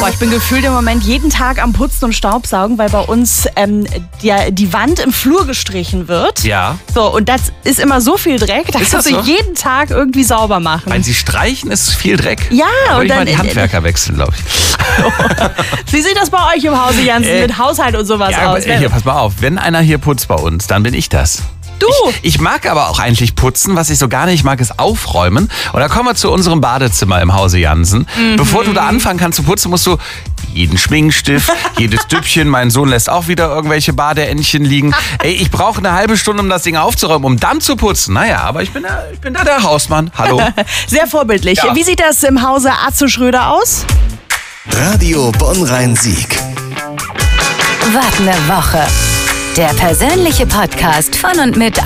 Boah, ich bin gefühlt im Moment jeden Tag am Putzen und Staubsaugen, weil bei uns die Wand im Flur gestrichen wird. Ja. So, und das ist immer so viel Dreck, da Ist kannst das du so? jeden Tag irgendwie sauber machen. Weil sie streichen, ist viel Dreck. Ja, Da würde und ich mal dann die Handwerker wechseln, glaube ich. Wie sieht das bei euch im Hause, Jansen, mit Haushalt und sowas Ja, aus? hier, pass mal auf. Wenn einer hier putzt bei uns, dann bin ich das. Du! Ich mag aber auch eigentlich putzen. Was ich so gar nicht mag, ist aufräumen. Und da kommen wir zu unserem Badezimmer im Hause Jansen. Bevor du da anfangen kannst zu putzen, musst du jeden Schminkstift, jedes Düppchen. Mein Sohn lässt auch wieder irgendwelche Badeentchen liegen. Ey, ich brauche eine halbe Stunde, um das Ding aufzuräumen, um dann zu putzen. Naja, aber ich bin da der Hausmann. Hallo. Sehr vorbildlich. Ja. Wie sieht das im Hause Atze Schröder aus? Radio Bonn-Rhein-Sieg. Wart eine Woche. Der persönliche Podcast von und mit